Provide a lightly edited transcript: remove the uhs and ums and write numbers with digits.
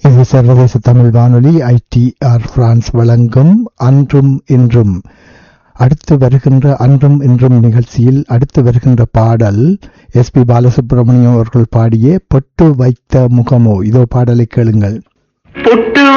இது சர்வதேச தமிழ் வானொலி ஐடிஆர் பிரான்ஸ் வழங்கும் அன்றும் இன்றும். அடுத்து வருகின்ற அன்றும் இன்றும் நிகழ்ச்சியில் அடுத்து வருகின்ற பாடல் எஸ்பி பாலசுப்ரமணியம் அவர்கள் பாடிய பொட்டு வைத்த முகமோ. இதோ பாடலை கேளுங்கள். பொட்டு